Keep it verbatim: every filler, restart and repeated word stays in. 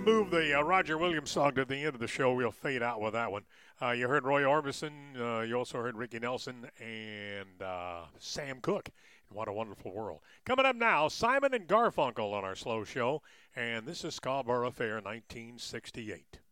move the uh, Roger Williams song to the end of the show. We'll fade out with that one. Uh, you heard Roy Orbison. Uh, you also heard Ricky Nelson and uh, Sam Cooke. What a Wonderful World. Coming up now, Simon and Garfunkel on our slow show. And this is Scarborough Fair nineteen sixty-eight.